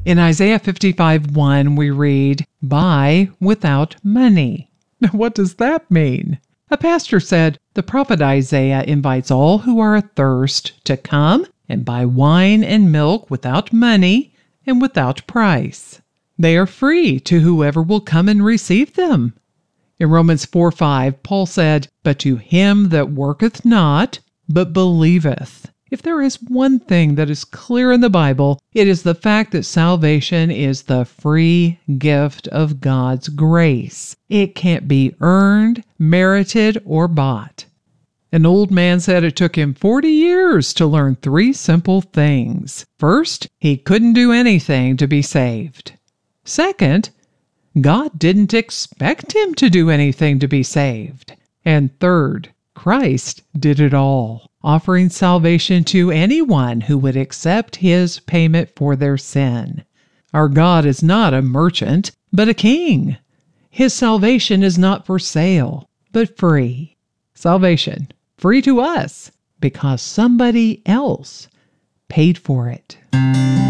In Isaiah 55:1, we read, "Buy without money." What does that mean? A pastor said, the prophet Isaiah invites all who are athirst to come and buy wine and milk without money and without price. They are free to whoever will come and receive them. In Romans 4:5, Paul said, "But to him that worketh not, but believeth." If there is one thing that is clear in the Bible, it is the fact that salvation is the free gift of God's grace. It can't be earned, merited, or bought. An old man said it took him 40 years to learn 3 simple things. First, he couldn't do anything to be saved. Second, God didn't expect him to do anything to be saved. And third, Christ did it all, offering salvation to anyone who would accept his payment for their sin. Our God is not a merchant, but a king. His salvation is not for sale, but free. Salvation, free to us, because somebody else paid for it.